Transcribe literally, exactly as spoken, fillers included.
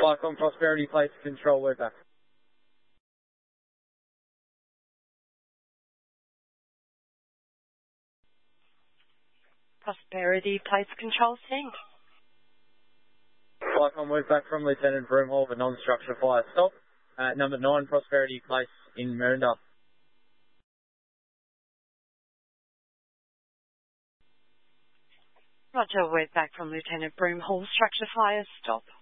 Flycom Prosperity Place Control, we're back. Prosperity Place Control Sync. Flycom, we're back from Lieutenant Broomhall of a non-structure fire stop at number nine Prosperity Place in Mernda. Roger, we're back from Lieutenant Broomhall structure fire stop.